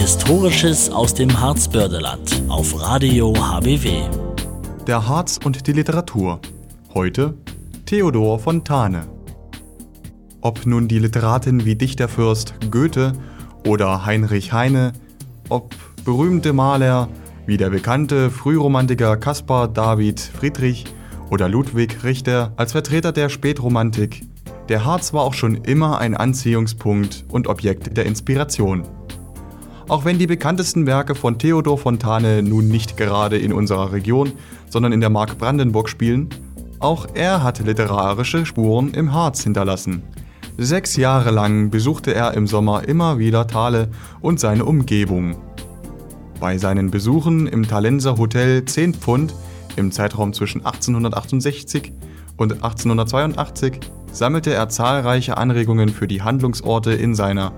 Historisches aus dem Harzbördeland auf Radio HBW. Der Harz und die Literatur. Heute Theodor Fontane. Ob nun die Literaten wie Dichterfürst Goethe oder Heinrich Heine, ob berühmte Maler wie der bekannte Frühromantiker Caspar David Friedrich oder Ludwig Richter als Vertreter der Spätromantik, der Harz war auch schon immer ein Anziehungspunkt und Objekt der Inspiration. Auch wenn die bekanntesten Werke von Theodor Fontane nun nicht gerade in unserer Region, sondern in der Mark Brandenburg spielen, auch er hat literarische Spuren im Harz hinterlassen. 6 Jahre lang besuchte er im Sommer immer wieder Thale und seine Umgebung. Bei seinen Besuchen im Thalenser Hotel 10 Pfund im Zeitraum zwischen 1868 und 1882 sammelte er zahlreiche Anregungen für die Handlungsorte in seiner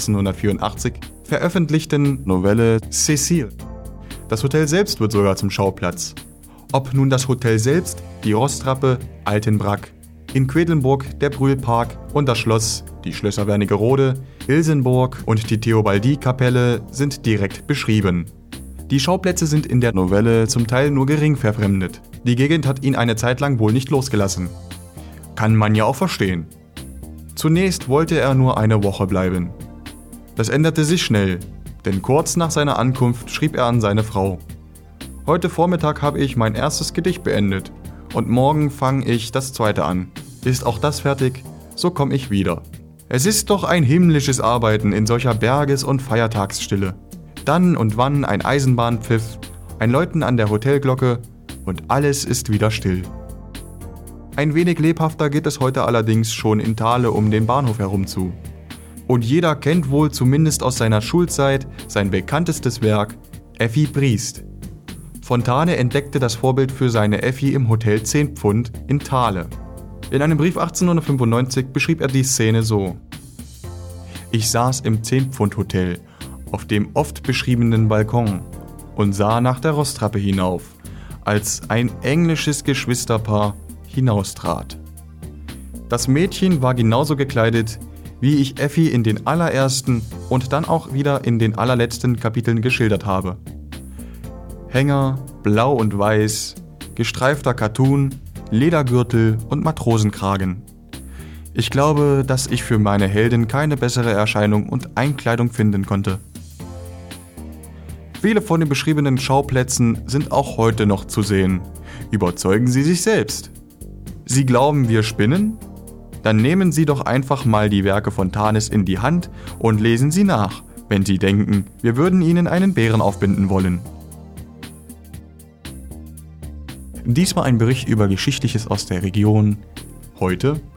1884 veröffentlichten Novelle Cécile. Das Hotel selbst wird sogar zum Schauplatz. Ob nun das Hotel selbst, die Rostrappe, Altenbrak, in Quedlinburg der Brühlpark und das Schloss, die Schlösser Wernigerode, Ilsenburg und die Theobaldie-Kapelle sind direkt beschrieben. Die Schauplätze sind in der Novelle zum Teil nur gering verfremdet. Die Gegend hat ihn eine Zeit lang wohl nicht losgelassen. Kann man ja auch verstehen. Zunächst wollte er nur eine Woche bleiben. Das änderte sich schnell, denn kurz nach seiner Ankunft schrieb er an seine Frau: Heute Vormittag habe ich mein erstes Gedicht beendet und morgen fange ich das zweite an. Ist auch das fertig, so komme ich wieder. Es ist doch ein himmlisches Arbeiten in solcher Berges- und Feiertagsstille. Dann und wann ein Eisenbahnpfiff, ein Läuten an der Hotelglocke und alles ist wieder still. Ein wenig lebhafter geht es heute allerdings schon in Thale um den Bahnhof herum zu. Und jeder kennt wohl zumindest aus seiner Schulzeit sein bekanntestes Werk, Effi Briest. Fontane entdeckte das Vorbild für seine Effi im Hotel 10 Pfund in Thale. In einem Brief 1895 beschrieb er die Szene so: Ich saß im 10 Pfund Hotel auf dem oft beschriebenen Balkon und sah nach der Rostrappe hinauf, als ein englisches Geschwisterpaar hinaustrat. Das Mädchen war genauso gekleidet, wie ich Effi in den allerersten und dann auch wieder in den allerletzten Kapiteln geschildert habe. Hänger, blau und weiß, gestreifter Kattun, Ledergürtel und Matrosenkragen. Ich glaube, dass ich für meine Heldin keine bessere Erscheinung und Einkleidung finden konnte. Viele von den beschriebenen Schauplätzen sind auch heute noch zu sehen. Überzeugen Sie sich selbst. Sie glauben, wir spinnen? Dann nehmen Sie doch einfach mal die Werke Fontanes in die Hand und lesen sie nach, wenn Sie denken, wir würden Ihnen einen Bären aufbinden wollen. Dies war ein Bericht über Geschichtliches aus der Region. Heute